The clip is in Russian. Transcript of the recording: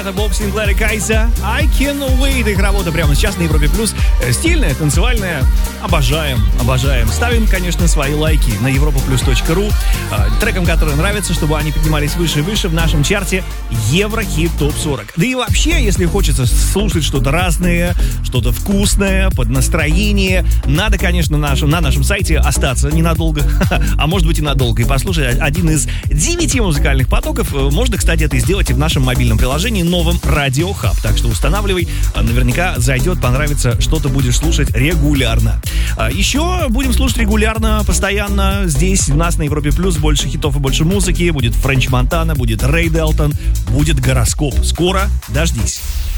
Это Боб Синклер и Кайза. I Can Wait. Их работа прямо сейчас на Европе Плюс. Стильная, танцевальная. Обожаем. Ставим, конечно, свои лайки на europaplus.ru трекам, которые нравятся, чтобы они поднимались выше и выше в нашем чарте Еврохит Топ 40. Да и вообще, если хочется слушать что-то разное, что-то вкусное, под настроение, надо, конечно, на нашем сайте остаться ненадолго, а может быть и надолго, и послушать один из 9 музыкальных потоков. Можно, кстати, это сделать и в нашем мобильном приложении новом Radio Hub. Так что устанавливай, наверняка зайдет, понравится, что-то будешь слушать регулярно. Еще будем слушать регулярно, постоянно здесь у нас на Европе Плюс больше хитов и больше музыки. Будет Френч Монтана, будет Рэй Делтон, будет гороскоп. Скоро дождись.